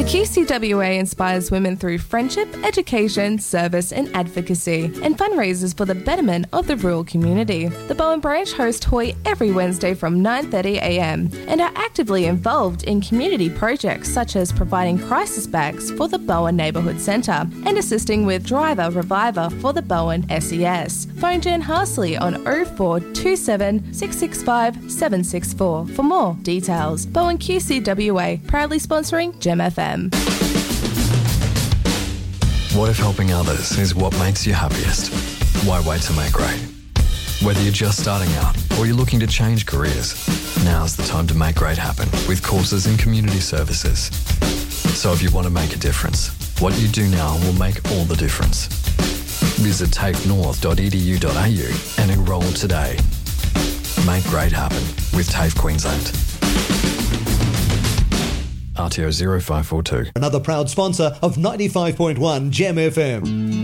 The QCWA inspires women through friendship, education, service and advocacy, and fundraisers for the betterment of the rural community. The Bowen branch hosts Hoy every Wednesday from 9:30am and are actively involved in community projects such as providing crisis bags for the Bowen Neighbourhood Centre and assisting with Driver Reviver for the Bowen SES. Phone Jen Harsley on 0427 665 764 for more details. Bowen QCWA, proudly sponsoring Gem FM. What if helping others is what makes you happiest? Why wait to make great? Whether you're just starting out or you're looking to change careers, now's the time to make great happen with courses in community services. So if you want to make a difference, what you do now will make all the difference. Visit tafenorth.edu.au and enrol today. Make great happen with TAFE Queensland. RTO 0542. Another proud sponsor of 95.1 Gem FM.